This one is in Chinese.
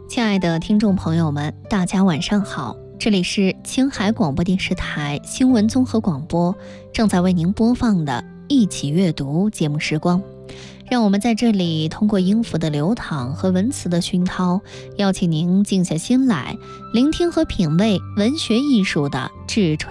亲爱的听众朋友们，大家晚上好，这里是青海广播电视台新闻综合广播，正在为您播放的一起阅读节目时光。让我们在这里通过音符的流淌和文词的熏陶，邀请您静下心来，聆听和品味文学艺术的至纯